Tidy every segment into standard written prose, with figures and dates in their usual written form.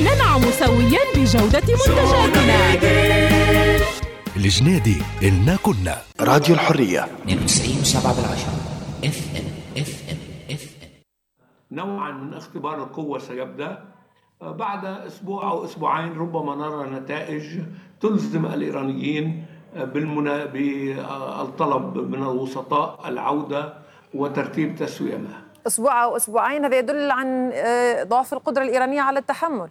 ننعم سويا بجودة منتجاتنا. الجنيدي إلنا كنا راديو الحرية 92.7 FM. نوعا من اختبار القوة سيبدأ بعد أسبوع أو أسبوعين، ربما نرى نتائج تلزم الإيرانيين بالطلب من الوسطاء العودة وترتيب تسوية معها. أسبوع أو أسبوعين، هذا يدل عن ضعف القدرة الإيرانية على التحمل.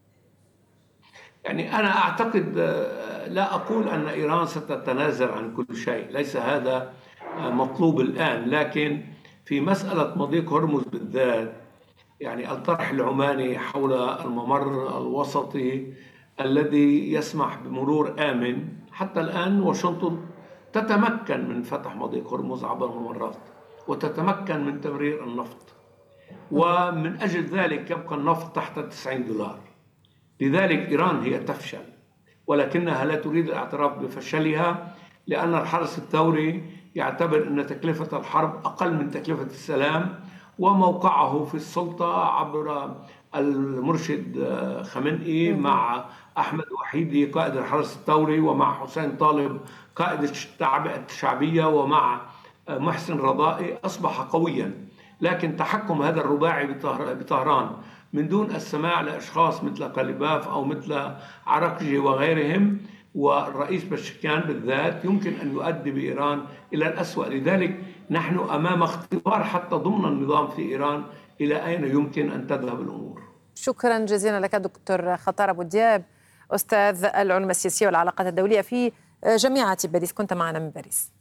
يعني أنا أعتقد، لا أقول أن إيران ستتنازل عن كل شيء، ليس هذا مطلوب الآن، لكن في مسألة مضيق هرمز بالذات، يعني الطرح العماني حول الممر الوسطي الذي يسمح بمرور آمن، حتى الآن واشنطن تتمكن من فتح مضيق هرمز عبر الممرات وتتمكن من تمرير النفط، ومن أجل ذلك يبقى النفط تحت $90. لذلك إيران هي تفشل، ولكنها لا تريد الاعتراف بفشلها، لأن الحرس الثوري يعتبر أن تكلفة الحرب أقل من تكلفة السلام، وموقعه في السلطة عبر المرشد خامنئي مع أحمد وحيدي قائد الحرس الثوري، ومع حسين طالب قائد الشعبية، ومع محسن رضائي، أصبح قويا. لكن تحكم هذا الرباعي بطهران من دون السماع لأشخاص مثل قليباف أو مثل عرقجي وغيرهم، والرئيس بشكيان بالذات، يمكن أن يؤدي بإيران إلى الأسوأ. لذلك نحن أمام اختبار حتى ضمن النظام في إيران، إلى أين يمكن أن تذهب الأمور. شكرا جزيلا لك دكتور خطار أبو دياب، أستاذ العلوم السياسية والعلاقات الدولية في جامعة باريس، كنت معنا من باريس.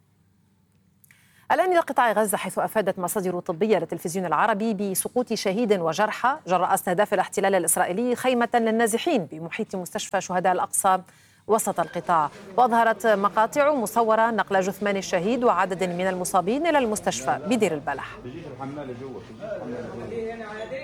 الآن إلى قطاع غزة، حيث أفادت مصادر طبية للتلفزيون العربي بسقوط شهيد وجرحى جراء استهداف الاحتلال الإسرائيلي خيمة للنازحين بمحيط مستشفى شهداء الأقصى وسط القطاع. وأظهرت مقاطع مصورة نقل جثمان الشهيد وعدد من المصابين إلى المستشفى بدير البلح.